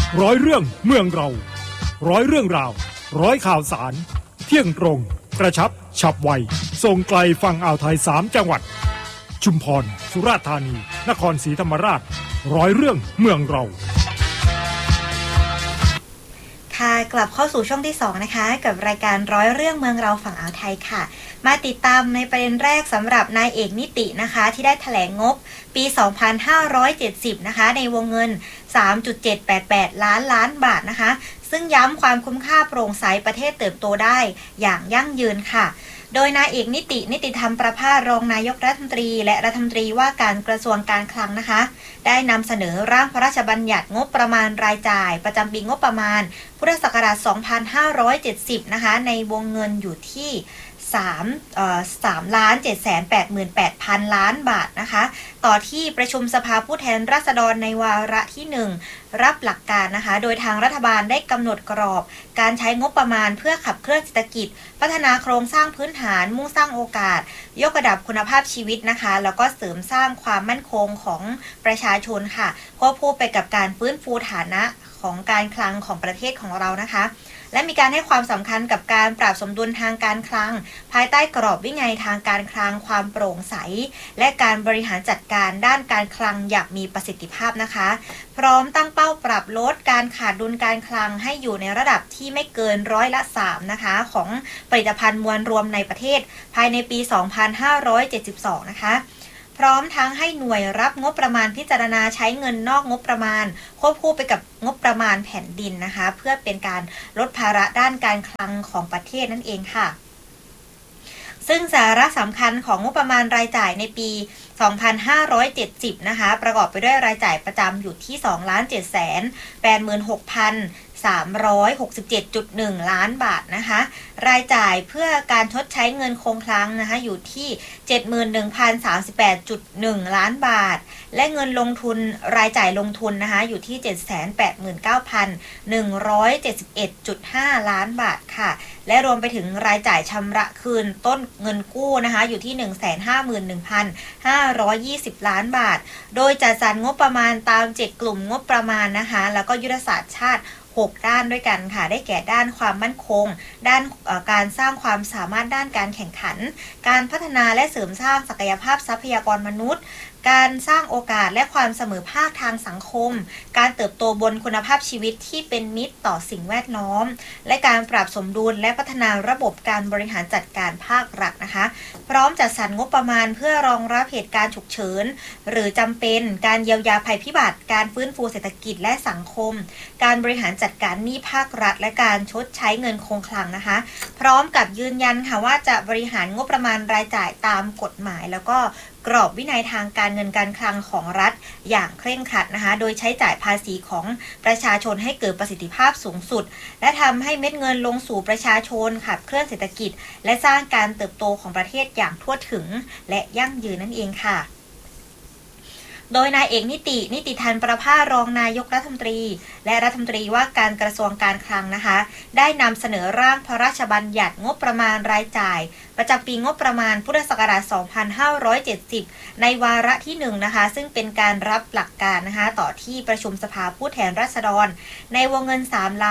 ร้อยเรื่องเมืองเราร้อยเรื่องราวร้อยข่าวสารเที่ยงตรงกระชับฉับไวส่งไกลฝั่งอ่าวไทย3จังหวัดชุมพรสุราษฎร์ธานีนครศรีธรรมราชร้อยเรื่องเมืองเราค่ะกลับเข้าสู่ช่วงที่2นะคะกับรายการร้อยเรื่องเมืองเราฝั่งอ่าวไทยค่ะมาติดตามในประเด็นแรกสำหรับนายเอกนิตินะคะที่ได้แถลงงบปี2570นะคะในวงเงิน 3.788 ล้านบาทนะคะซึ่งย้ำความคุ้มค่าโปร่งใสประเทศเติบโตได้อย่างยั่งยืนค่ะโดยนายเอกนิติธรรมประภาสรองนายกรัฐมนตรีและรัฐมนตรีว่าการกระทรวงการคลังนะคะได้นำเสนอร่างพระราชบัญญัติงบประมาณรายจ่ายประจำปีงบประมาณพุทธศักราช2570นะคะในวงเงินอยู่ที่3,788,000 ล้านบาทนะคะต่อที่ประชุมสภาผู้แทนราษฎรในวาระที่1รับหลักการนะคะโดยทางรัฐบาลได้กำหนดกรอบการใช้งบประมาณเพื่อขับเคลื่อนเศรษฐกิจพัฒนาโครงสร้างพื้นฐานมุ่งสร้างโอกาสยกระดับคุณภาพชีวิตนะคะแล้วก็เสริมสร้างความมั่นคงของประชาชนค่ะควบคู่ไปกับการฟื้นฟูฐานะของการคลังของประเทศของเรานะคะและมีการให้ความสำคัญกับการปรับสมดุลทางการคลังภายใต้กรอบวินัยทางการคลังความโปร่งใสและการบริหารจัดการด้านการคลังอย่างมีประสิทธิภาพนะคะพร้อมตั้งเป้าปรับลดการขาดดุลการคลังให้อยู่ในระดับที่ไม่เกิน3%นะคะของผลิตภัณฑ์มวลรวมในประเทศภายในปี2572นะคะพร้อมทั้งให้หน่วยรับงบประมาณพิจารณาใช้เงินนอกงบประมาณควบคู่ไปกับงบประมาณแผ่นดินนะคะเพื่อเป็นการลดภาระด้านการคลังของประเทศนั่นเองค่ะซึ่งสาระสำคัญของงบประมาณรายจ่ายในปี2570นะคะประกอบไปด้วยรายจ่ายประจำอยู่ที่ 2,786,367.1 ล้านบาทนะคะรายจ่ายเพื่อการชดใช้เงินคงคลังนะคะอยู่ที่ 71,038.1 ล้านบาทและเงินลงทุนรายจ่ายลงทุนนะคะอยู่ที่ 789,171.5 ล้านบาทค่ะและรวมไปถึงรายจ่ายชำระคืนต้นเงินกู้นะคะอยู่ที่ 151,520 ล้านบาทโดยจัดสรรงบประมาณตาม7กลุ่มงบประมาณนะคะแล้วก็ยุทธศาสตร์ชาติ6ด้านด้วยกันค่ะได้แก่ด้านความมั่นคงด้านการสร้างความสามารถด้านการแข่งขันการพัฒนาและเสริมสร้างศักยภาพทรัพยากรมนุษย์การสร้างโอกาสและความเสมอภาคทางสังคมการเติบโตบนคุณภาพชีวิตที่เป็นมิตรต่อสิ่งแวดล้อมและการปรับสมดุลและพัฒนาระบบการบริหารจัดการภาครัฐนะคะพร้อมจัดสรรงบประมาณเพื่อรองรับเหตุการณ์ฉุกเฉินหรือจำเป็นการเยียวยาภัยพิบัติการฟื้นฟูเศรษฐกิจและสังคมการบริหารจัดการหนี้ภาครัฐและการชดใช้เงินคงคลังนะคะพร้อมกับยืนยันค่ะว่าจะบริหารงบประมาณรายจ่ายตามกฎหมายแล้วก็กรอบวินัยทางการเงินการคลังของรัฐอย่างเคร่งครัดนะคะโดยใช้จ่ายภาษีของประชาชนให้เกิดประสิทธิภาพสูงสุดและทำให้เม็ดเงินลงสู่ประชาชนขับเคลื่อนเศรษฐกิจและสร้างการเติบโตของประเทศอย่างทั่วถึงและยั่งยืนนั่นเองค่ะโดยนายเอกนิติธรรมประภาสรองนายกรัฐมนตรีและรัฐมนตรีว่าการกระทรวงการคลังนะคะได้นำเสนอร่างพระราชบัญญัติงบประมาณรายจ่ายประจำปีงบประมาณพุทธศักราช2570ในวาระที่1นะคะซึ่งเป็นการรับหลักการนะคะต่อที่ประชุมสภาผู้แทนราษฎรในวงเงิน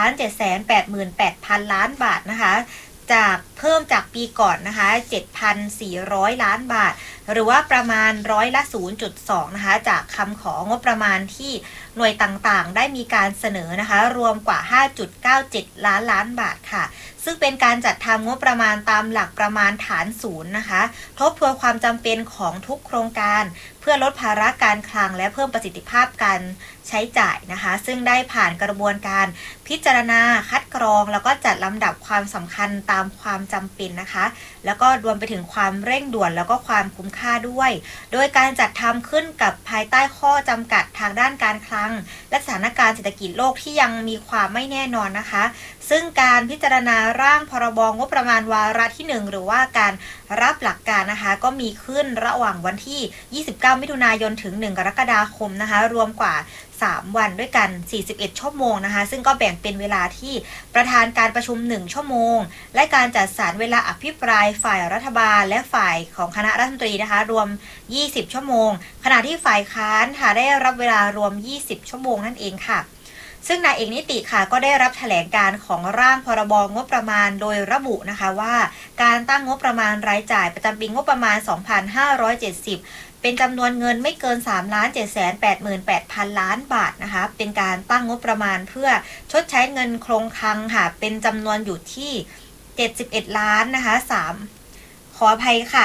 3,788,000 ล้านบาทนะคะจากเพิ่มจากปีก่อนนะคะ 7,400 ล้านบาทหรือว่าประมาณ0.2%นะคะจากคำของบประมาณที่หน่วยต่างๆได้มีการเสนอนะคะรวมกว่า 5.97 ล้านบาทค่ะซึ่งเป็นการจัดทำงบประมาณตามหลักประมาณฐานศูนย์นะคะทบทวนความจำเป็นของทุกโครงการเพื่อลดภาระการคลังและเพิ่มประสิทธิภาพการใช้จ่ายนะคะซึ่งได้ผ่านกระบวนการพิจารณาคัดกรองแล้วก็จัดลำดับความสำคัญตามความจำเป็นนะคะแล้วก็รวมไปถึงความเร่งด่วนแล้วก็ความคุ้มค่าด้วยโดยการจัดทำขึ้นกับภายใต้ข้อจำกัดทางด้านการคลังและสถานการณ์เศรษฐกิจโลกที่ยังมีความไม่แน่นอนนะคะซึ่งการพิจารณาร่างพรบงบประมาณวาระที่1หรือว่าการรับหลักการนะคะก็มีขึ้นระหว่างวันที่29มิถุนายนถึง1กรกฎาคมนะคะรวมกว่า3วันด้วยกัน41ชั่วโมงนะคะซึ่งก็แบ่งเป็นเวลาที่ประธานการประชุม1ชั่วโมงและการจัดสรรเวลาอภิปรายฝ่ายรัฐบาลและฝ่ายของคณะรัฐมนตรีนะคะรวม20ชั่วโมงขณะที่ฝ่ายค้านค่ะได้รับเวลารวม20ชั่วโมงนั่นเองค่ะซึ่งนายเอกนิติค่ะก็ได้รับแถลงการของร่างพรบงบประมาณโดยระบุนะคะว่าการตั้งงบประมาณรายจ่ายประจำปีงบประมาณ 2570 เป็นจำนวนเงินไม่เกิน 3,788,000 ล้านบาทนะคะเป็นการตั้งงบประมาณเพื่อชดใช้เงินคงคลังค่ะเป็นจำนวนอยู่ที่71ล้านนะคะขออภัยค่ะ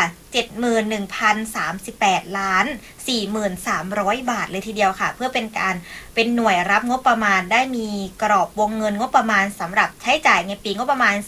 71,038 ล้าน 4,300 บาทเลยทีเดียวค่ะเพื่อเป็นหน่วยรับงบประมาณได้มีกรอบวงเงินงบประมาณสำหรับใช้จ่ายในปีงบประมาณ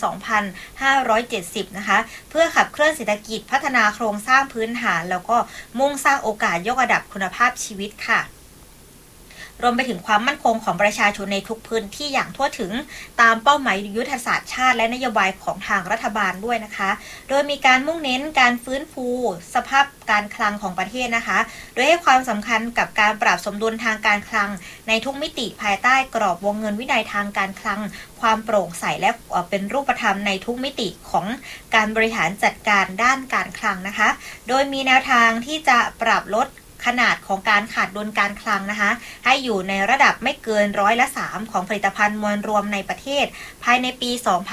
2570 นะคะเพื่อขับเคลื่อนเศรษฐกิจพัฒนาโครงสร้างพื้นฐานแล้วก็มุ่งสร้างโอกาสยกระดับคุณภาพชีวิตค่ะรวมไปถึงความมั่นคงของประชาชนในทุกพื้นที่อย่างทั่วถึงตามเป้าหมายยุทธศาสตร์ชาติและนโยบายของทางรัฐบาลด้วยนะคะโดยมีการมุ่งเน้นการฟื้นฟูสภาพการคลังของประเทศนะคะโดยให้ความสำคัญกับการปรับสมดุลทางการคลังในทุกมิติภายใต้กรอบวงเงินวินัยทางการคลังความโปร่งใสและเป็นรูปธรรมในทุกมิติของการบริหารจัดการด้านการคลังนะคะโดยมีแนวทางที่จะปรับลดขนาดของการขาดดุลการคลังนะคะให้อยู่ในระดับไม่เกิน3%ของผลิตภัณฑ์มวลรวมในประเทศภายในปี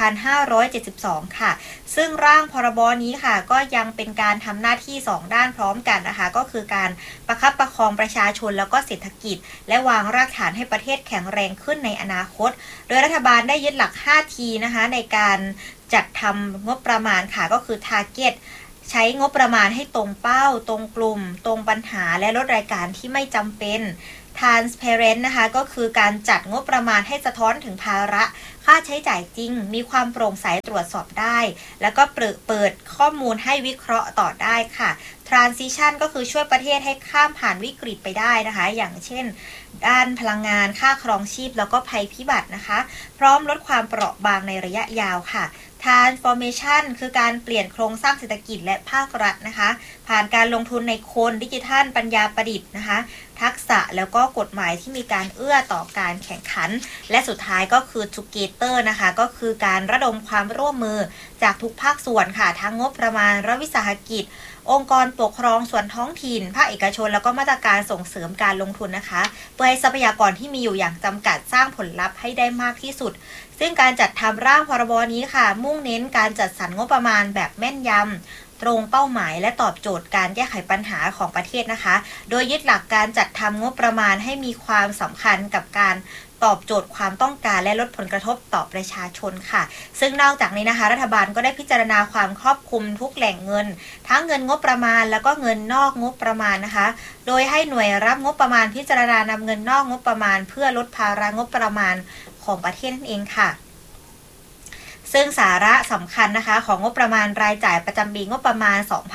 2572 ค่ะซึ่งร่างพรบนี้ค่ะก็ยังเป็นการทำหน้าที่2ด้านพร้อมกันนะคะก็คือการประคับประคองประชาชนแล้วก็เศรษฐกิจและวางรากฐานให้ประเทศแข็งแรงขึ้นในอนาคตโดยรัฐบาลได้ยึดหลัก 5T นะคะในการจัดทำงบประมาณค่ะก็คือ Targetใช้งบประมาณให้ตรงเป้าตรงกลุ่มตรงปัญหาและลดรายการที่ไม่จำเป็น Transparent นะคะก็คือการจัดงบประมาณให้สะท้อนถึงภาระค่าใช้จ่ายจริงมีความโปร่งใสตรวจสอบได้แล้วก็เปิดข้อมูลให้วิเคราะห์ต่อได้ค่ะ Transition ก็คือช่วยประเทศให้ข้ามผ่านวิกฤตไปได้นะคะอย่างเช่นด้านพลังงานค่าครองชีพแล้วก็ภัยพิบัตินะคะพร้อมลดความเปราะบางในระยะยาวค่ะTransformation คือการเปลี่ยนโครงสร้างเศรษฐกิจและภาครัฐนะคะผ่านการลงทุนในคนดิจิทัลปัญญาประดิษฐ์นะคะทักษะแล้วก็กฎหมายที่มีการเอื้อต่อการแข่งขันและสุดท้ายก็คือ Together นะคะก็คือการระดมความร่วมมือจากทุกภาคส่วนค่ะทั้งงบประมาณรัฐวิสาหกิจองค์กรปกครองส่วนท้องถิ่นภาคเอกชนแล้วก็มาตรการส่งเสริมการลงทุนนะคะเพื่อให้ทรัพยากรที่มีอยู่อย่างจำกัดสร้างผลลัพธ์ให้ได้มากที่สุดซึ่งการจัดทำร่างพรบนี้ค่ะมุ่งเน้นการจัดสรรงบประมาณแบบแม่นยำตรงเป้าหมายและตอบโจทย์การแก้ไขปัญหาของประเทศนะคะโดยยึดหลักการจัดทำงบประมาณให้มีความสำคัญกับการตอบโจทย์ความต้องการและลดผลกระทบต่อประชาชนค่ะซึ่งนอกจากนี้นะคะรัฐบาลก็ได้พิจารณาความครอบคลุมทุกแหล่งเงินทั้งเงินงบประมาณแล้วก็เงินนอกงบประมาณนะคะโดยให้หน่วยรับงบประมาณพิจารณานำเงินนอกงบประมาณเพื่อลดภาระงบประมาณของประเทศนั่นเองค่ะซึ่งสาระสำคัญนะคะของงบประมาณรายจ่ายประจำปีงบประมาณ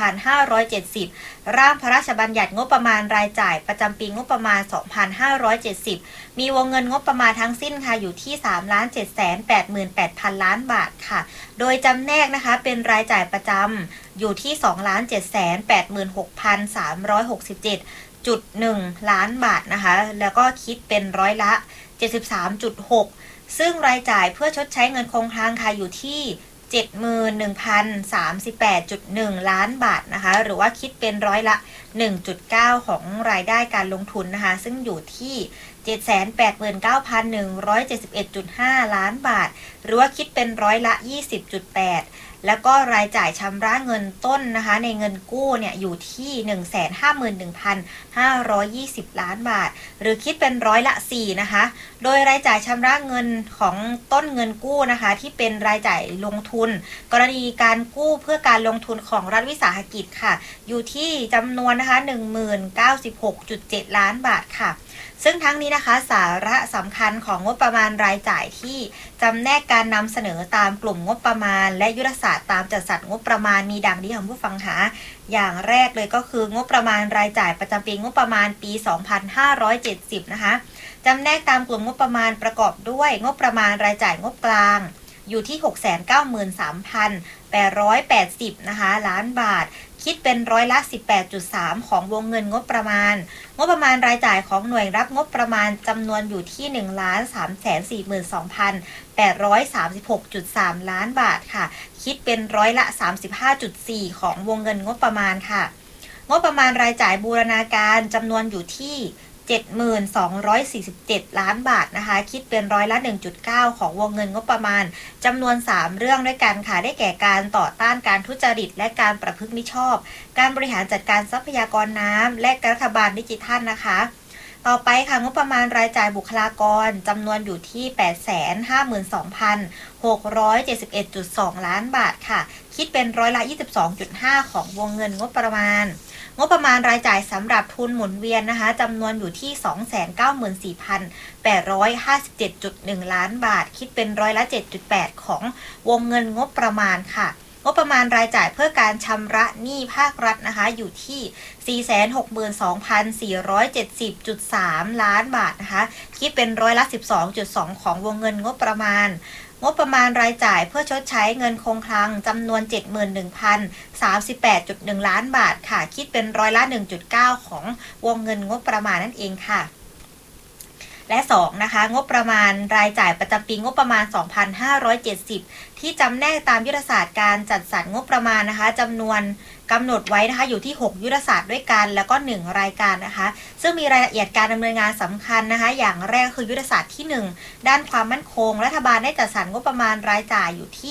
2570 ร่างพระราชบัญญัติงบประมาณรายจ่ายประจำปีงบประมาณ 2570 มีวงเงินงบประมาณทั้งสิ้นค่ะอยู่ที่ 3,788,000 ล้านบาทค่ะโดยจำแนกนะคะเป็นรายจ่ายประจำอยู่ที่ 2,786,367.1 ล้านบาทนะคะแล้วก็คิดเป็นร้อยละ 73.6ซึ่งรายจ่ายเพื่อชดใช้เงินคงคลังค่ะอยู่ที่ 71,038.1 ล้านบาทนะคะหรือว่าคิดเป็นร้อยละ 1.9 ของรายได้การลงทุนนะคะซึ่งอยู่ที่ 789,171.5 ล้านบาทหรือว่าคิดเป็นร้อยละ 20.8 แล้วก็รายจ่ายชำระเงินต้นนะคะในเงินกู้เนี่ยอยู่ที่ 151,520 ล้านบาทหรือคิดเป็นร้อยละ 4 นะคะโดยรายจ่ายชำระเงินของต้นเงินกู้นะคะที่เป็นรายจ่ายลงทุนกรณีการกู้เพื่อการลงทุนของรัฐวิสาหกิจค่ะอยู่ที่จำนวนนะคะ 1096.7 ล้านบาทค่ะซึ่งทั้งนี้นะคะสาระสำคัญของงบประมาณรายจ่ายที่จำแนกการนำเสนอตามกลุ่มงบประมาณและยุทธศาสตร์ตามจัดสรรงบประมาณมีดังนี้ค่ะผู้ฟังหาอย่างแรกเลยก็คืองบประมาณรายจ่ายประจำปีงบประมาณปี 2570 นะคะจำแนกตามกลุ่มงบประมาณประกอบด้วยงบประมาณรายจ่ายงบกลางอยู่ที่ 693,880 นะคะล้านบาทคิดเป็นร้อยละ 18.3 ของวงเงินงบประมาณงบประมาณรายจ่ายของหน่วยรับงบประมาณจำนวนอยู่ที่ 1,342,836.3 ล้านบาทค่ะคิดเป็นร้อยละ 35.4 ของวงเงินงบประมาณค่ะงบประมาณรายจ่ายบูรณาการจำนวนอยู่ที่ 72,247 ล้านบาทนะคะคิดเป็นร้อยละ 1.9 ของวงเงินงบประมาณจำนวน3เรื่องด้วยกันค่ะได้แก่การต่อต้านการทุจริตและการประพฤติมิชอบการบริหารจัดการทรัพยากรน้ำและรัฐบาลดิจิทัลนะคะต่อไปค่ะงบประมาณรายจ่ายบุคลากรจำนวนอยู่ที่ 852,671.2 ล้านบาทค่ะคิดเป็นร้อยละ 22.5 ของวงเงินงบประมาณรายจ่ายสำหรับทุนหมุนเวียนนะคะจำนวนอยู่ที่ 294,857.1 ล้านบาทคิดเป็นร้อยละ 7.8 ของวงเงินงบประมาณค่ะงบประมาณรายจ่ายเพื่อการชำระหนี้ภาครัฐนะคะอยู่ที่ 462,470.3 ล้านบาทนะคะคิดเป็นร้อยละ 12.2 ของวงเงินงบประมาณรายจ่ายเพื่อชดใช้เงินคงคลังจำนวน 71,038.1 ล้านบาทค่ะคิดเป็นร้อยละ 1.9 ของวงเงินงบประมาณนั่นเองค่ะและ2นะคะงบประมาณรายจ่ายประจำปีงบประมาณ 2,570 ที่จำแนกตามยุทธศาสตร์การจัดสรรงบประมาณนะคะจำนวนกำหนดไว้นะคะอยู่ที่6ยุทธศาสตร์ด้วยกันแล้วก็1รายการนะคะซึ่งมีรายละเอียดการดำเนินงานสำคัญนะคะอย่างแรกคือยุทธศาสตร์ที่1ด้านความมั่นคงรัฐบาลได้จัดสรรงบประมาณรายจ่ายอยู่ที่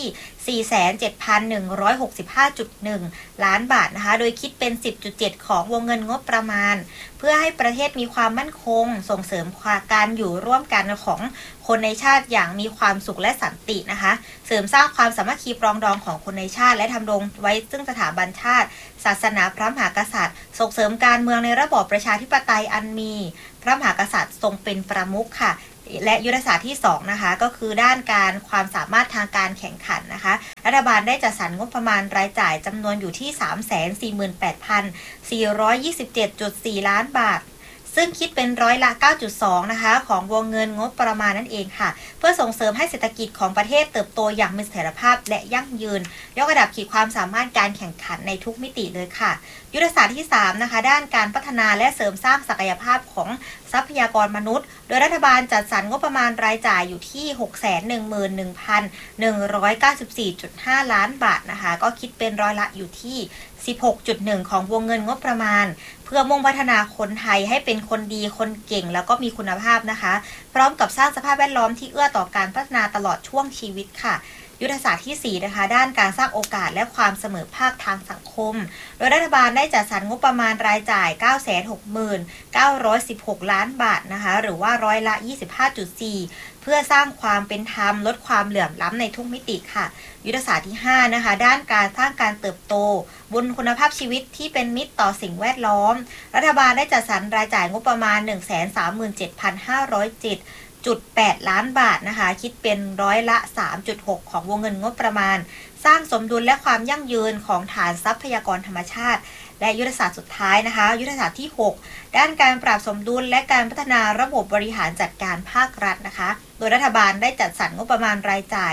47,165.1 ล้านบาทนะคะโดยคิดเป็น 10.7 ของวงเงินงบประมาณเพื่อให้ประเทศมีความมั่นคงส่งเสริมการอยู่ร่วมกันของคนในชาติอย่างมีความสุขและสันตินะคะเสริมสร้างความสามัคคีปรองดองของคนในชาติและทำรงไว้ซึ่งสถาบันชาติศาสนาพระมหากษัตริย์ส่งเสริมการเมืองในระบอบประชาธิปไตยอันมีพระมหากษัตริย์ทรงเป็นประมุขค่ะและยุทธศาสตร์ที่2นะคะก็คือด้านการความสามารถทางการแข่งขันนะคะรัฐบาลได้จัดสรรงบประมาณรายจ่ายจำนวนอยู่ที่ 348,427.4 ล้านบาทซึ่งคิดเป็นร้อยละ 9.2 นะคะของวงเงินงบประมาณนั่นเองค่ะเพื่อส่งเสริมให้เศรษฐกิจของประเทศเติบโตอย่างมีเสถียรภาพและยั่งยืนยกระดับขีดความสามารถการแข่งขันในทุกมิติเลยค่ะยุทธศาสตร์ที่3นะคะด้านการพัฒนาและเสริมสร้างศักยภาพของทรัพยากรมนุษย์โดยรัฐบาลจัดสรรงบประมาณรายจ่ายอยู่ที่ 611,194.5 ล้านบาทนะคะก็คิดเป็นร้อยละอยู่ที่ 16.1 ของวงเงินงบประมาณเพื่อมุ่งพัฒนาคนไทยให้เป็นคนดีคนเก่งแล้วก็มีคุณภาพนะคะพร้อมกับสร้างสภาพแวดล้อมที่เอื้อต่อการพัฒนาตลอดช่วงชีวิตค่ะยุทธศาสตร์ที่4นะคะด้านการสร้างโอกาสและความเสมอภาคทางสังคมโดยรัฐบาลได้จัดสรรงบประมาณรายจ่าย 960,916 ล้านบาทนะคะหรือว่าร้อยละ 25.4 เพื่อสร้างความเป็นธรรมลดความเหลื่อมล้ำในทุกมิติค่ะยุทธศาสตร์ที่5นะคะด้านการสร้างการเติบโตบนคุณภาพชีวิตที่เป็นมิตรต่อสิ่งแวดล้อมรัฐบาลได้จัดสรรรายจ่ายงบประมาณ 137,507.8 ล้านบาทนะคะคิดเป็นร้อยละ 3.6 ของวงเงินงบประมาณสร้างสมดุลและความยั่งยืนของฐานทรัพยากรธรรมชาติและยุทธศาสตร์สุดท้ายนะคะยุทธศาสตร์ที่6ด้านการปรับสมดุลและการพัฒนาระบบบริหารจัดการภาครัฐนะคะโดยรัฐบาลได้จัดสรรงบประมาณรายจ่าย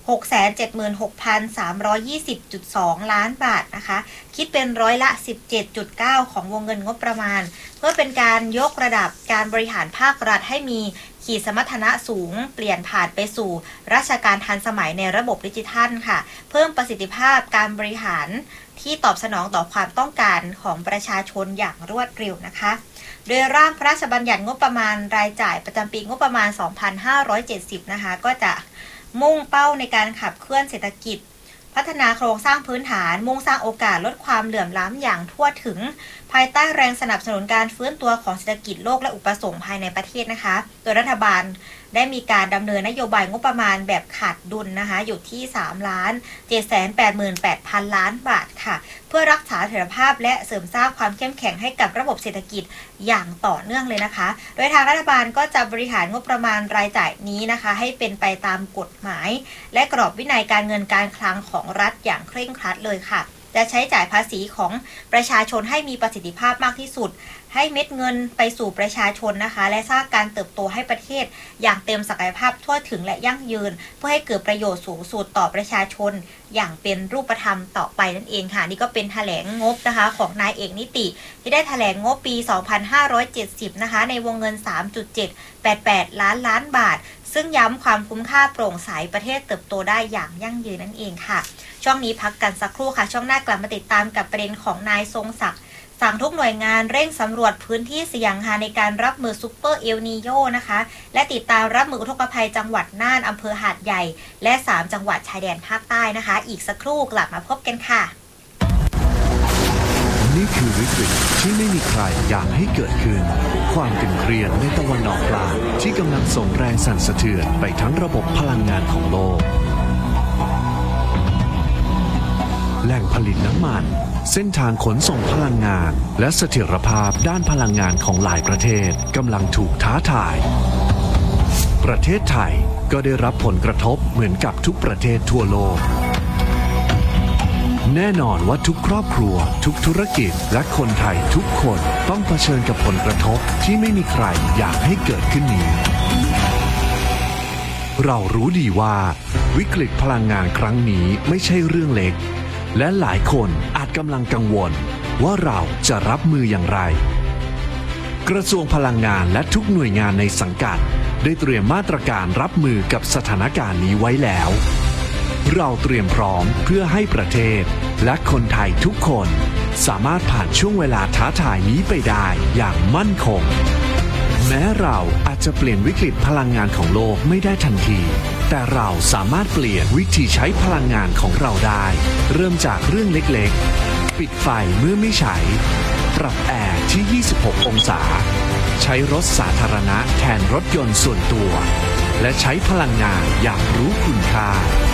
676,320.2 ล้านบาทนะคะคิดเป็นร้อยละ 17.9 ของวงเงินงบประมาณเพื่อเป็นการยกระดับการบริหารภาครัฐให้มีขีดสมรรถนะสูงเปลี่ยนผ่านไปสู่ราชการทันสมัยในระบบดิจิทัลค่ะเพิ่มประสิทธิภาพการบริหารที่ตอบสนองต่อความต้องการของประชาชนอย่างรวดเร็วนะคะโดยร่างพระราชบัญญัติงบประมาณรายจ่ายประจำปีงบประมาณ 2570 นะคะก็จะมุ่งเป้าในการขับเคลื่อนเศรษฐกิจพัฒนาโครงสร้างพื้นฐานมุ่งสร้างโอกาสลดความเหลื่อมล้ำอย่างทั่วถึงภายใต้แรงสนับสนุนการฟื้นตัวของเศรษฐกิจโลกและอุปสงค์ภายในประเทศนะคะโดยรัฐบาลได้มีการดำเนินนโยบายงบประมาณแบบขาดดุลนะคะอยู่ที่ 3,788,000 ล้านบาทค่ะเพื่อรักษาเสถียรภาพและเสริมสร้างความเข้มแข็งให้กับระบบเศรษฐกิจอย่างต่อเนื่องเลยนะคะโดยทางรัฐบาลก็จะบริหารงบประมาณรายจ่ายนี้นะคะให้เป็นไปตามกฎหมายและกรอบวินัยการเงินการคลังของรัฐอย่างเคร่งครัดเลยค่ะจะใช้จ่ายภาษีของประชาชนให้มีประสิทธิภาพมากที่สุดให้เม็ดเงินไปสู่ประชาชนนะคะและสร้างการเติบโตให้ประเทศอย่างเต็มศักยภาพทั่วถึงและยั่งยืนเพื่อให้เกิดประโยชน์สูงสุดต่อประชาชนอย่างเป็นรูปธรรมต่อไปนั่นเองค่ะนี่ก็เป็นแถลงงบนะคะของนายเอกนิติที่ได้แถลงงบปี 2570 นะคะในวงเงิน 3.788 ล้านบาทซึ่งย้ำความคุ้มค่าโปร่งใสประเทศเติบโตได้อย่างยั่งยืนนั่นเองค่ะช่วงนี้พักกันสักครู่ค่ะช่วงหน้ากลับมาติดตามกับประเด็นของนายทรงศักดิ์สั่งทุกหน่วยงานเร่งสำรวจพื้นที่เสี่ยงค่ะในการรับมือซุปเปอร์เอลนีโญนะคะและติดตามรับมืออุทกภัยจังหวัดน่านอำเภอหาดใหญ่และ3จังหวัดชายแดนภาคใต้นะคะอีกสักครู่กลับมาพบกันค่ะนี่คือวิกฤตที่ไม่มีใครอยากให้เกิดขึ้นความตึงเครียดในตะวันออกกลางที่กำลังส่งแรงสั่นสะเทือนไปทั้งระบบพลังงานของโลกแหล่งผลิตน้ำมันเส้นทางขนส่งพลังงานและเสถียรภาพด้านพลังงานของหลายประเทศกำลังถูกท้าทายประเทศไทยก็ได้รับผลกระทบเหมือนกับทุกประเทศทั่วโลกแน่นอนว่าทุกครอบครัวทุกธุรกิจและคนไทยทุกคนต้องเผชิญกับผลกระทบที่ไม่มีใครอยากให้เกิดขึ้นนี้เรารู้ดีว่าวิกฤตพลังงานครั้งนี้ไม่ใช่เรื่องเล็กและหลายคนอาจกำลังกังวลว่าเราจะรับมืออย่างไรกระทรวงพลังงานและทุกหน่วยงานในสังกัดได้เตรียมมาตรการรับมือกับสถานการณ์นี้ไว้แล้วเราเตรียมพร้อมเพื่อให้ประเทศและคนไทยทุกคนสามารถผ่านช่วงเวลาท้าทายนี้ไปได้อย่างมั่นคงแม้เราอาจจะเปลี่ยนวิกฤตพลังงานของโลกไม่ได้ทันทีแต่เราสามารถเปลี่ยนวิธีใช้พลังงานของเราได้เริ่มจากเรื่องเล็กๆปิดไฟเมื่อไม่ใช้ปรับแอร์ที่26องศาใช้รถสาธารณะแทนรถยนต์ส่วนตัวและใช้พลังงานอย่างรู้คุณค่า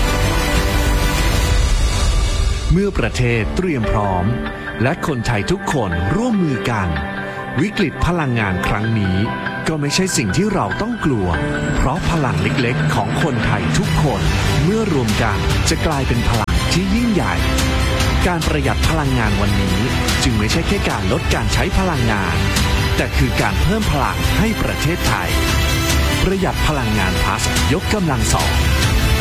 เมื่อประเทศเตรียมพร้อมและคนไทยทุกคนร่วมมือกันวิกฤตพลังงานครั้งนี้ก็ไม่ใช่สิ่งที่เราต้องกลัวเพราะพลังเล็กๆของคนไทยทุกคนเมื่อรวมกันจะกลายเป็นพลังที่ยิ่งใหญ่การประหยัดพลังงานวันนี้จึงไม่ใช่แค่การลดการใช้พลังงานแต่คือการเพิ่มพลังให้ประเทศไทยประหยัดพลังงานพลัสยกกำลัง2